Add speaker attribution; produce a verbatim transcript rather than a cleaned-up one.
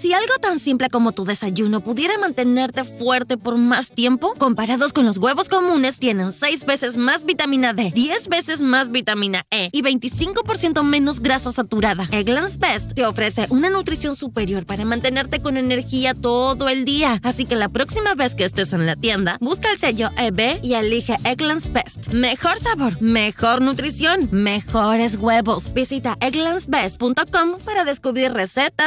Speaker 1: Si algo tan simple como tu desayuno pudiera mantenerte fuerte por más tiempo, comparados con los huevos comunes, tienen seis veces más vitamina D, diez veces más vitamina E y veinticinco por ciento menos grasa saturada. Eggland's Best te ofrece una nutrición superior para mantenerte con energía todo el día. Así que la próxima vez que estés en la tienda, busca el sello E B y elige Eggland's Best. Mejor sabor, mejor nutrición, mejores huevos. Visita egglands best punto com para descubrir recetas